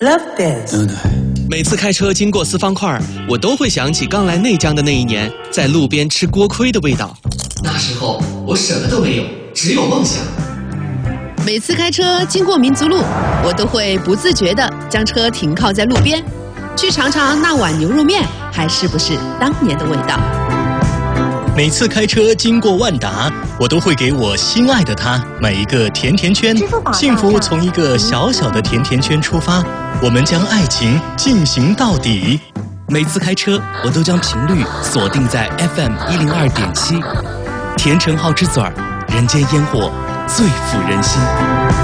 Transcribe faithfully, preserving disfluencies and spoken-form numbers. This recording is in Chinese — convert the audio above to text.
Love Dance。 每次开车经过四方块，我都会想起刚来内江的那一年，在路边吃锅盔的味道。那时候我什么都没有，只有梦想。 每次开车经过民族路，我都会不自觉地将车停靠在路边，去尝尝那碗牛肉面还是不是当年的味道。 每次开车经过万达，我都会给我心爱的他买一个甜甜圈。幸福从一个小小的甜甜圈出发，我们将爱情进行到底。 每次开车，我都将频率锁定在 F M 一零二点七，甜橙好之嘴儿，人间烟火最抚人心。